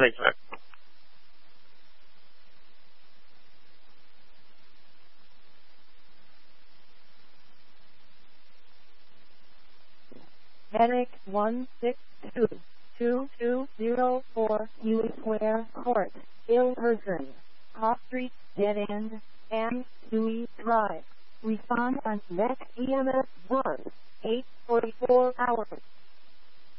Thanks, man. Eric 1622204 Huey Square Court, Ilverston, Hop Street, Dead End, and Huey Drive. Respond on next EMS 1, 8:44 hours.